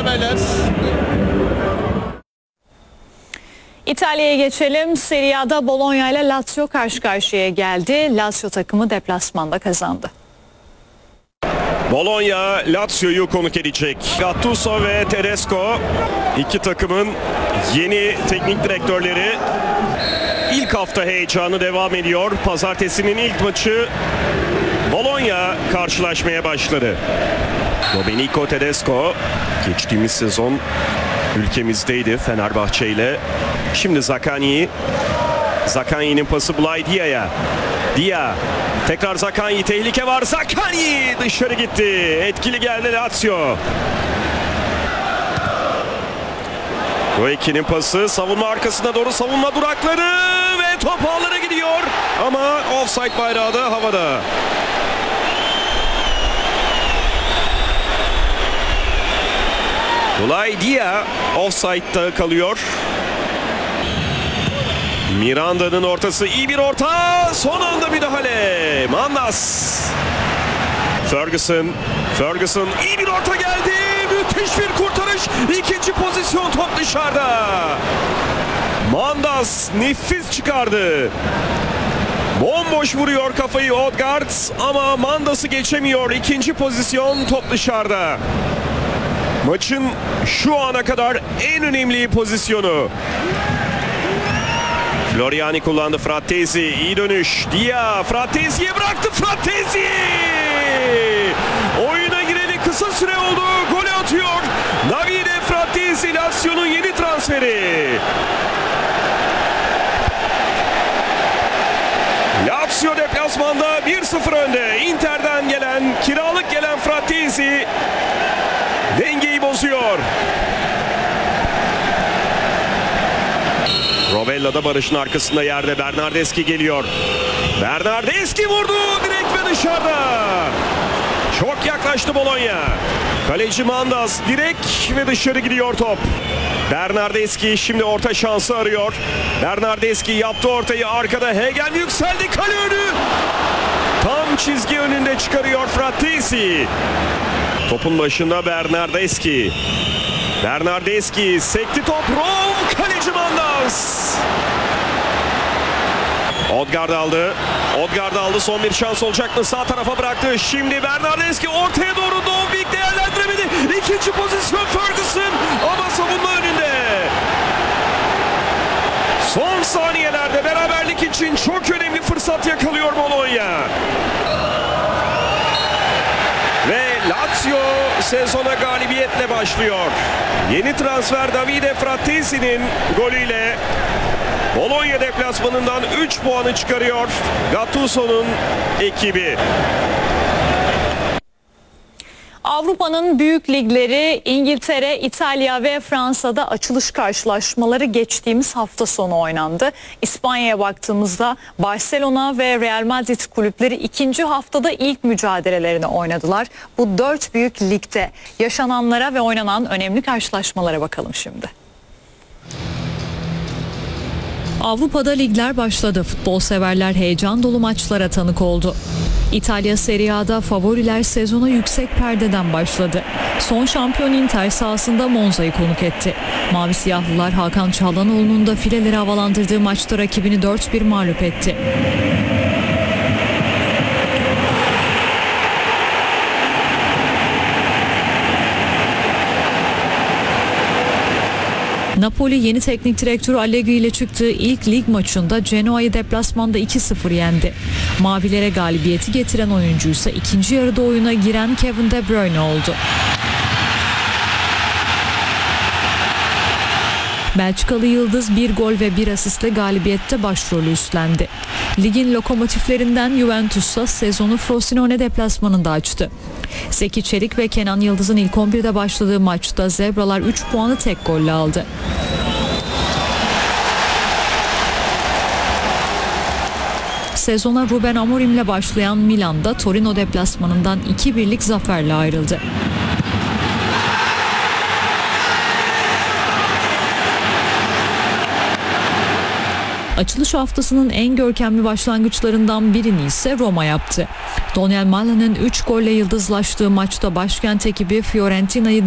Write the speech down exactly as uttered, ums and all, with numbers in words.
beyler. İtalya'ya geçelim. Serie A'da Bologna ile Lazio karşı karşıya geldi. Lazio takımı deplasmanda kazandı. Bologna Lazio'yu konuk edecek. Gattuso ve Tedesco iki takımın yeni teknik direktörleri. İlk hafta heyecanı devam ediyor. Pazartesinin ilk maçı Bologna karşılaşmaya başladı. Domenico Tedesco geçtiğimiz sezon ülkemizdeydi Fenerbahçe ile. Şimdi Zaccagni. Zaccagni'nin pası Boulaye Dia'ya. Dia. Tekrar Zaccagni. Tehlike var. Zaccagni dışarı gitti. Etkili geldi Lazio. Goeki'nin pası savunma arkasına doğru, savunma durakları ve top ağlara gidiyor. Ama offside bayrağı da havada. Boulaye Dia offside'da kalıyor. Miranda'nın ortası, iyi bir orta. Son anda müdahale. Mandas. Ferguson. Ferguson iyi bir orta geldi. Müthiş bir kurtarış. İkinci pozisyon, top dışarıda. Mandas nefis çıkardı. Bomboş vuruyor kafayı Odegaard ama Mandas'ı geçemiyor. İkinci pozisyon, top dışarıda. Maçın şu ana kadar en önemli pozisyonu. Floriani kullandı. Frattesi iyi dönüş. Dia Frattesi'ye bıraktı. Frattesi! Oyuna gireli kısa süre oldu. Golü atıyor. Davide Frattesi, Lazio'nun yeni transferi. Lazio deplasmanda bir sıfır önde. Inter'den gelen, kiralık gelen Frattesi dengeyi bozuyor. Rovella da Barış'ın arkasında yerde. Bernardeschi geliyor. Bernardeschi vurdu direkt ve dışarıda. Çok yaklaştı Bologna. Kaleci Mandas direkt ve dışarı gidiyor top. Bernardeschi şimdi orta şansı arıyor. Bernardeschi yaptı ortayı, arkada Hegel yükseldi, kale önü. Tam çizgi önünde çıkarıyor Frattesi. Topun başında Bernardeschi. Bernardeschi sekti top. Rom, kaleci Mandas. Odegaard aldı. Odegaard aldı. Son bir şans olacak mı? Sağ tarafa bıraktı. Şimdi Bernardeschi ortaya doğru. Dovbik değerlendiremedi. İkinci pozisyon Ferguson ama savunma önünde. Son saniyelerde beraberlik için çok önemli fırsat yakalıyor Bologna. Ve Lazio sezona galibiyetle başlıyor. Yeni transfer Davide Frattesi'nin golüyle Bologna deplasmanından üç puanı çıkarıyor Gattuso'nun ekibi. Avrupa'nın büyük ligleri İngiltere, İtalya ve Fransa'da açılış karşılaşmaları geçtiğimiz hafta sonu oynandı. İspanya'ya baktığımızda Barcelona ve Real Madrid kulüpleri ikinci haftada ilk mücadelelerini oynadılar. Bu dört büyük ligde yaşananlara ve oynanan önemli karşılaşmalara bakalım şimdi. Avrupa'da ligler başladı. Futbol severler heyecan dolu maçlara tanık oldu. İtalya Serie A'da favoriler sezona yüksek perdeden başladı. Son şampiyon Inter sahasında Monza'yı konuk etti. Mavi siyahlılar Hakan Çalhanoğlu'nun da fileleri havalandırdığı maçta rakibini dört bir mağlup etti. Napoli yeni teknik direktörü Allegri ile çıktığı ilk lig maçında Genoa'yı deplasmanda iki sıfır yendi. Mavilere galibiyeti getiren oyuncu ise ikinci yarıda oyuna giren Kevin De Bruyne oldu. Belçikalı yıldız bir gol ve bir asistle galibiyette başrolü üstlendi. Ligin lokomotiflerinden Juventus'a sezonu Frosinone deplasmanında açtı. Zeki Çelik ve Kenan Yıldız'ın ilk on birde başladığı maçta Zebralar üç puanı tek golle aldı. Sezona Ruben Amorim'le başlayan Milan'da Torino deplasmanından iki birlik zaferle ayrıldı. Açılış haftasının en görkemli başlangıçlarından birini ise Roma yaptı. Daniel Mala'nın üç golle yıldızlaştığı maçta başkent ekibi Fiorentina'yı